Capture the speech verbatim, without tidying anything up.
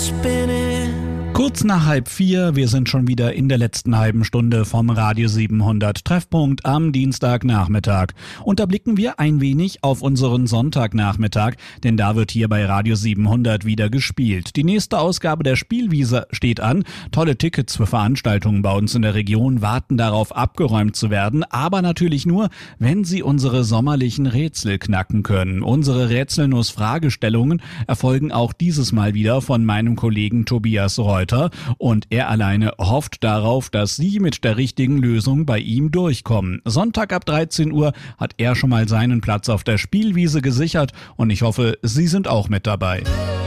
Kurz nach halb vier, wir sind schon wieder in der letzten halben Stunde vom Radio siebenhundert Treffpunkt am Dienstagnachmittag. Und da blicken wir ein wenig auf unseren Sonntagnachmittag, denn da wird hier bei Radio siebenhundert wieder gespielt. Die nächste Ausgabe der Spielwiese steht an. Tolle Tickets für Veranstaltungen bei uns in der Region warten darauf, abgeräumt zu werden, aber natürlich nur, wenn Sie unsere sommerlichen Rätsel knacken können. Unsere Rätselnuss-Fragestellungen erfolgen auch dieses Mal wieder von meinem Kollegen Tobias Reuter. Und er alleine hofft darauf, dass Sie mit der richtigen Lösung bei ihm durchkommen. Sonntag ab dreizehn Uhr hat er schon mal seinen Platz auf der Spielwiese gesichert und ich hoffe, Sie sind auch mit dabei.